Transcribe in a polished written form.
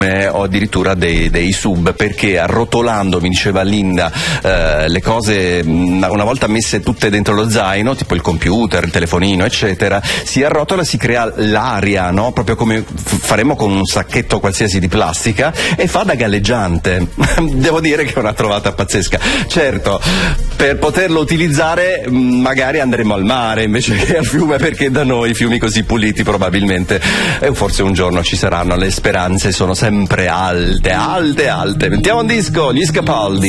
o addirittura dei sub, perché arrotolando, mi diceva Linda, le cose una volta messe tutte dentro lo zaino, tipo il computer, il telefonino eccetera, si arrotola, si crea l'aria, no? Proprio come faremmo con un sacchetto qualsiasi di plastica, e fa da galleggiante. Devo dire che è una trovata pazzesca. Certo, per poterlo utilizzare magari andremo al mare invece che al fiume, perché da noi i fiumi così puliti probabilmente, e forse un giorno ci saranno, le speranze sono sempre alte. Mettiamo un disco, gli Scapaldi.